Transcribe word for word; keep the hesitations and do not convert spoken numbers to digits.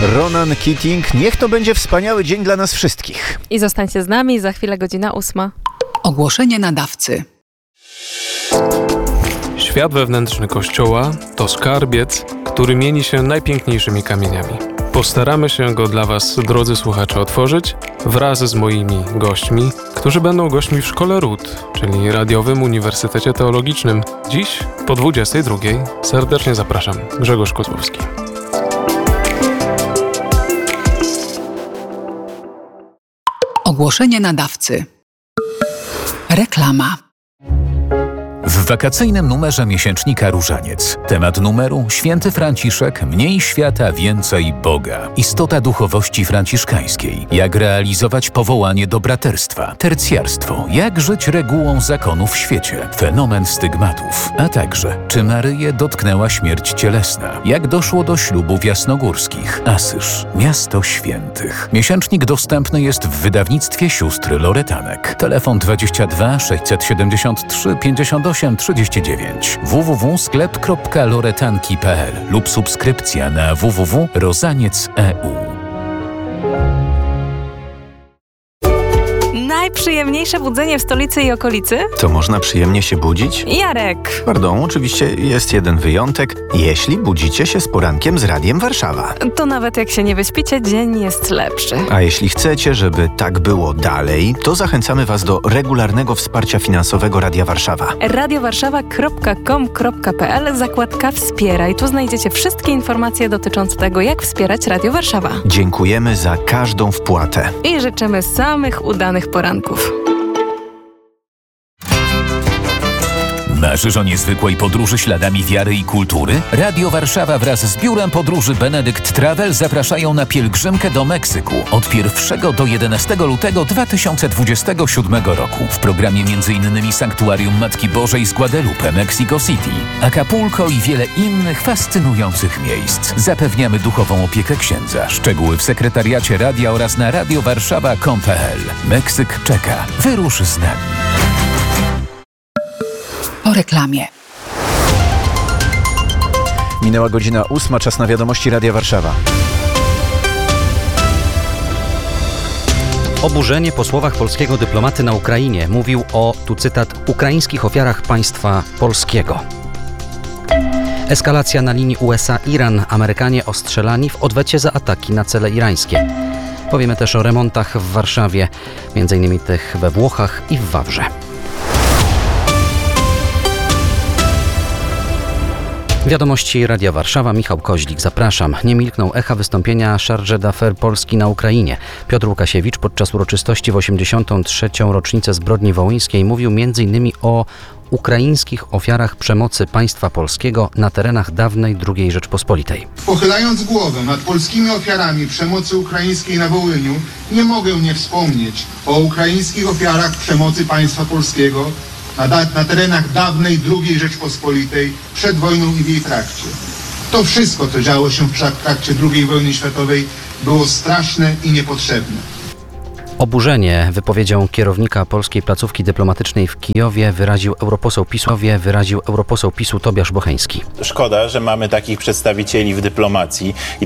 Ronan Keating. Niech to będzie wspaniały dzień dla nas wszystkich. I zostańcie z nami, za chwilę godzina ósma. Ogłoszenie nadawcy. Świat wewnętrzny Kościoła to skarbiec, który mieni się najpiękniejszymi kamieniami. Postaramy się go dla Was, drodzy słuchacze, otworzyć wraz z moimi gośćmi, którzy będą gośćmi w Szkole Ród, czyli Radiowym Uniwersytecie Teologicznym. Dziś po dwudziestej drugiej. Serdecznie zapraszam. Grzegorz Kozłowski. Ogłoszenie nadawcy. Reklama. W wakacyjnym numerze miesięcznika Różaniec. Temat numeru: Święty Franciszek, mniej świata, więcej Boga. Istota duchowości franciszkańskiej. Jak realizować powołanie do braterstwa. Tercjarstwo. Jak żyć regułą zakonu w świecie. Fenomen stygmatów. A także, czy Maryję dotknęła śmierć cielesna. Jak doszło do ślubów jasnogórskich. Asyż. Miasto świętych. Miesięcznik dostępny jest w wydawnictwie sióstr Loretanek. Telefon dwadzieścia dwa sześćset siedemdziesiąt trzy pięćdziesiąt osiem trzydzieści dziewięć w w w kropka sklep kropka loretanki kropka p l lub subskrypcja na w w w kropka rozaniec kropka e u. Najprzyjemniejsze budzenie w stolicy i okolicy? To można przyjemnie się budzić? Jarek. Pardon, oczywiście jest jeden wyjątek. Jeśli budzicie się z porankiem z Radiem Warszawa. To nawet jak się nie wyśpicie, dzień jest lepszy. A jeśli chcecie, żeby tak było dalej, to zachęcamy Was do regularnego wsparcia finansowego Radia Warszawa. radiowarszawa kropka com kropka p l, zakładka Wspieraj. Tu znajdziecie wszystkie informacje dotyczące tego, jak wspierać Radio Warszawa. Dziękujemy za każdą wpłatę. I życzymy samych udanych poranków. Marzysz o niezwykłej podróży śladami wiary i kultury? Radio Warszawa wraz z Biurem Podróży Benedict Travel zapraszają na pielgrzymkę do Meksyku od pierwszego do jedenastego lutego dwa tysiące dwudziestego siódmego roku. W programie m.in. Sanktuarium Matki Bożej z Guadalupe, Mexico City, Acapulco i wiele innych fascynujących miejsc. Zapewniamy duchową opiekę księdza. Szczegóły w sekretariacie radia oraz na radiowarszawa kropka com kropka p l. Meksyk czeka. Wyrusz z nami. Po reklamie. Minęła godzina ósma, czas na wiadomości Radia Warszawa. Oburzenie po słowach polskiego dyplomaty na Ukrainie. Mówił o, tu cytat, ukraińskich ofiarach państwa polskiego. Eskalacja na linii U S A-Iran. Amerykanie ostrzelani w odwecie za ataki na cele irańskie. Powiemy też o remontach w Warszawie, między innymi tych we Włochach i w Wawrze. Wiadomości Radia Warszawa, Michał Koźlik, zapraszam. Nie milkną echa wystąpienia Chargé d'Affaires Polski na Ukrainie. Piotr Łukasiewicz podczas uroczystości w osiemdziesiątą trzecią rocznicę zbrodni wołyńskiej mówił m.in. o ukraińskich ofiarach przemocy państwa polskiego na terenach dawnej drugiej Rzeczpospolitej. Pochylając głowę nad polskimi ofiarami przemocy ukraińskiej na Wołyniu, nie mogę nie wspomnieć o ukraińskich ofiarach przemocy państwa polskiego Na, da- na terenach dawnej drugiej Rzeczpospolitej, przed wojną i w jej trakcie. To wszystko, co działo się w trakcie drugiej wojny światowej, było straszne i niepotrzebne. Oburzenie wypowiedzią kierownika polskiej placówki dyplomatycznej w Kijowie wyraził europoseł PiSu, wyraził europoseł PiSu Tobiasz Bocheński. Szkoda, że mamy takich przedstawicieli w dyplomacji.